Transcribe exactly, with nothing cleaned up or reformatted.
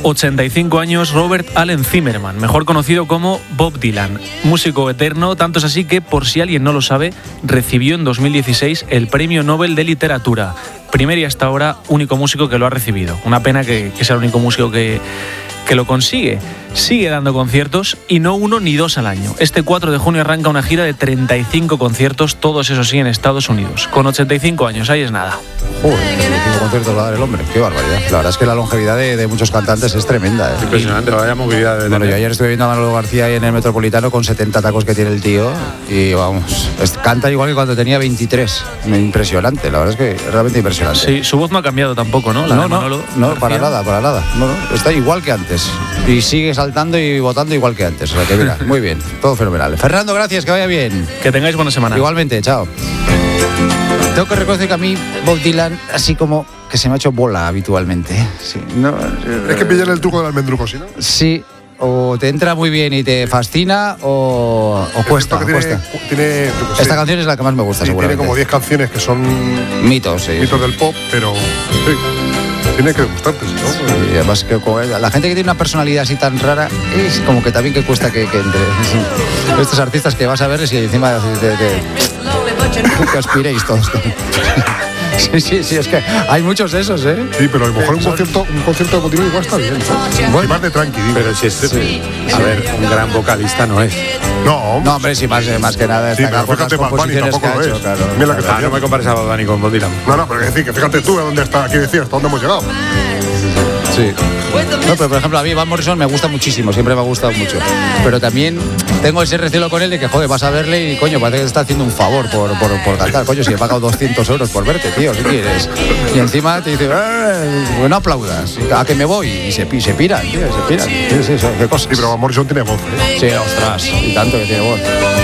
ochenta y cinco años Robert Allen Zimmerman, mejor conocido como Bob Dylan, músico eterno, tanto es así que, por si alguien no lo sabe, recibió en dos mil dieciséis el Premio Nobel de Literatura. Primer y hasta ahora único músico que lo ha recibido. Una pena que, que sea el único músico que, que lo consigue. Sigue dando conciertos y no uno ni dos al año. Este cuatro de junio arranca una gira de treinta y cinco conciertos, todos esos sí en Estados Unidos. Con ochenta y cinco años, ahí es nada. Joder, treinta y cinco conciertos va a dar el hombre, qué barbaridad. La verdad es que la longevidad de, de muchos cantantes es tremenda, ¿eh? Impresionante, vaya movilidad. De bueno, yo ayer estuve viendo a Manolo García ahí en el Metropolitano con setenta tacos que tiene el tío y vamos, es, canta igual que cuando tenía veintitrés. Impresionante, la verdad es que realmente impresionante. Sí, su voz no ha cambiado tampoco, ¿no? La no, de Manolo no, no, García. para nada, para nada. No, no, está igual que antes y sigue saltando y votando igual que antes. O sea que mira, muy bien, todo fenomenal. Fernando, gracias, que vaya bien. Que tengáis buena semana. Igualmente, chao. Tengo que reconocer que a mí Bob Dylan así como que se me ha hecho bola habitualmente. Sí, no, es que pillar el truco del almendruco, ¿sí, no? Sí, o te entra muy bien y te fascina o, o cuesta. Tiene, cuesta. Tiene, Esta sí, canción es la que más me gusta, sí, seguramente. Tiene como diez canciones que son mitos, sí, mitos sí. del pop, pero sí, tiene que gustarte, ¿sí, no? Sí, y además que como la gente que tiene una personalidad así tan rara es como que también que cuesta que, que entre. Sí. Estos artistas que vas a verles y encima de, de, de, que aspiréis todos. Sí, sí, sí, es que hay muchos de esos, ¿eh? Sí, pero a lo mejor un concierto, un concierto de continuo igual está bien, ¿no? Bueno, más de tranqui, digo. Pero si es, sí. a ver, un gran vocalista no es. No, no, hombre, sí, más, más que nada sí, destacar pero por las fíjate, Bad Bunny composiciones que ha tampoco lo hecho, es. claro. Mira la que Ah, no me compares a Bad Bunny con Bob Dylan. No, no, pero es decir, que fíjate tú a dónde está, aquí decía, hasta dónde hemos llegado. Sí. No, pero por ejemplo, a mí Van Morrison me gusta muchísimo, siempre me ha gustado mucho. Pero también tengo ese recelo con él de que, joder, vas a verle y, coño, parece que te está haciendo un favor por, por, por cantar. Coño, si he pagado doscientos euros por verte, tío, ¿qué quieres? Y encima te dice, eh, no aplaudas, a que me voy. Y se, se piran, tío, se piran. Sí, sí, sí, qué cosas. Sí, pero Van Morrison tiene voz, ¿eh? Sí, ostras, y tanto que tiene voz.